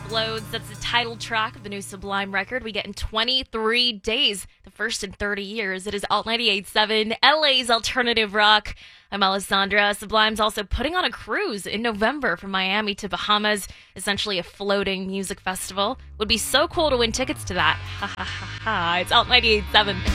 Explodes. That's the title track of the new Sublime record we get in 23 days, the first in 30 years. It is Alt 98.7, LA's alternative rock. I'm Alessandra. Sublime's also putting on a cruise in November from Miami to Bahamas, essentially a floating music festival. Would be so cool to win tickets to that. Ha ha ha ha. It's Alt 98.7.